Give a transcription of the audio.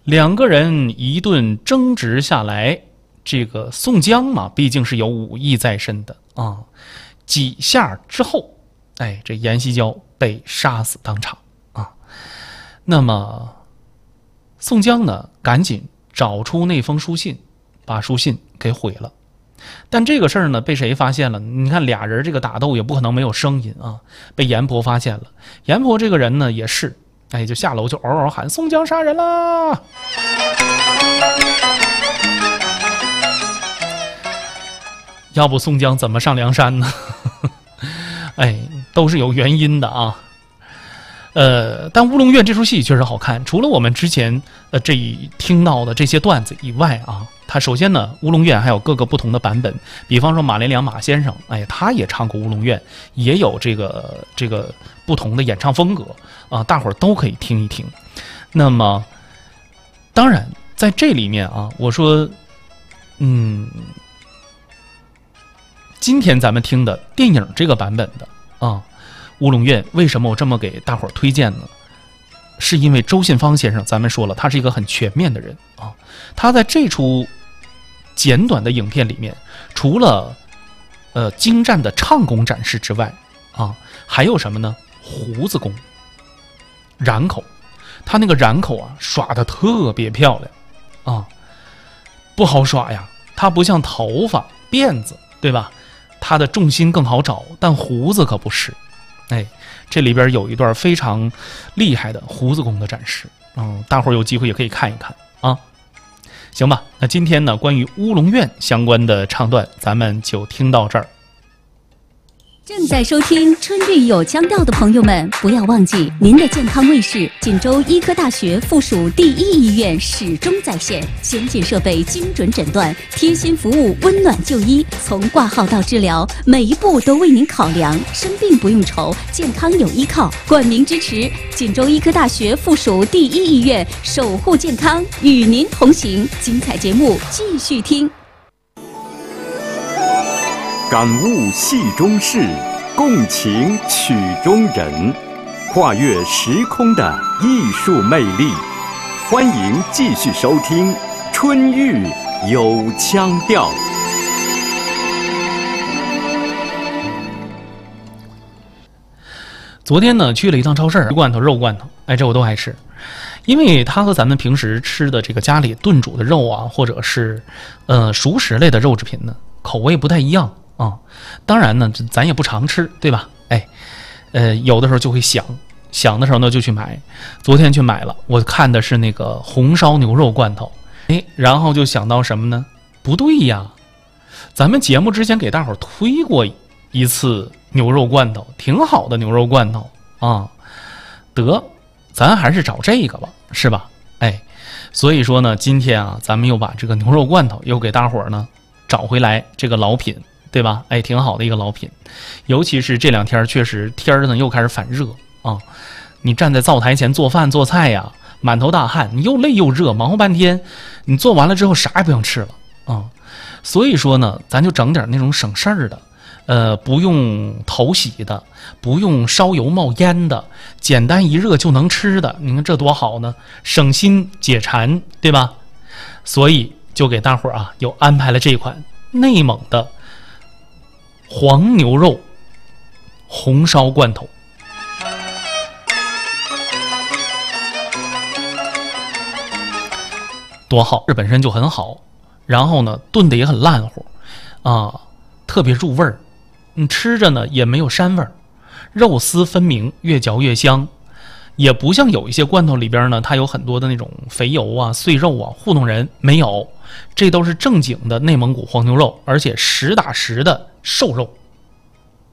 两个人一顿争执下来，这个宋江嘛，毕竟是有武艺在身的啊。几下之后，哎，这阎锡交被杀死当场啊。那么宋江呢，赶紧找出那封书信，把书信给毁了。但这个事儿呢，被谁发现了？你看俩人这个打斗也不可能没有声音啊，被阎婆发现了。阎婆这个人呢，也是，哎，就下楼就嗷嗷喊：“宋江杀人啦！”要不宋江怎么上梁山呢？哎，都是有原因的啊。但乌龙院这出戏确实好看，除了我们之前这听到的这些段子以外啊，它首先呢，乌龙院还有各个不同的版本，比方说马连良马先生，哎，他也唱过乌龙院，也有这个不同的演唱风格啊，大伙儿都可以听一听。那么，当然在这里面啊，我说，今天咱们听的电影这个版本的啊。乌龙院为什么我这么给大伙儿推荐呢？是因为周信芳先生，咱们说了，他是一个很全面的人啊。他在这出简短的影片里面，除了精湛的唱功展示之外啊，还有什么呢？胡子功、染口，他那个染口啊，耍得特别漂亮啊，不好耍呀。他不像头发、辫子，对吧？他的重心更好找，但胡子可不是。哎，这里边有一段非常厉害的胡子功的展示，大伙儿有机会也可以看一看啊。行吧，那今天呢，关于乌龙院相关的唱段，咱们就听到这儿。 正在收听春绿有腔调的朋友们，不要忘记您的健康卫士锦州医科大学附属第一医院始终在线，先进设备，精准诊断，贴心服务，温暖就医，从挂号到治疗，每一步都为您考量，生病不用愁，健康有依靠。冠名支持锦州医科大学附属第一医院，守护健康，与您同行。精彩节目继续听。 感悟戏中事，共情曲中人，跨越时空的艺术魅力。欢迎继续收听《春玉有腔调》。 昨天呢，去了一趟超市，鱼罐头、肉罐头，哎，这我都爱吃，因为它和咱们平时吃的这个家里炖煮的肉啊，或者是熟食类的肉制品呢，口味不太一样。当然呢，咱也不常吃，对吧？哎，有的时候就会想的时候呢，就去买。昨天去买了，我看的是那个红烧牛肉罐头，哎，然后就想到什么呢？不对呀，咱们节目之前给大伙儿推过一次牛肉罐头，挺好的牛肉罐头啊。得，咱还是找这个吧，是吧？哎，所以说呢，今天啊，咱们又把这个牛肉罐头又给大伙儿呢找回来，这个老品。对吧？哎，挺好的一个老品，尤其是这两天，确实天儿呢又开始反热啊。你站在灶台前做饭做菜呀，满头大汗，你又累又热，忙活半天，你做完了之后啥也不想吃了啊。所以说呢，咱就整点那种省事儿的，不用头洗的，不用烧油冒烟的，简单一热就能吃的。你看这多好呢，省心解馋，对吧？所以就给大伙儿啊，又安排了这款内蒙的黄牛肉红烧罐头。多好，这本身就很好，然后呢炖的也很烂乎啊，特别入味儿。你吃着呢也没有膻味儿，肉丝分明，越嚼越香，也不像有一些罐头里边呢，它有很多的那种肥油啊、碎肉啊糊弄人，没有，这都是正经的内蒙古黄牛肉，而且实打实的瘦肉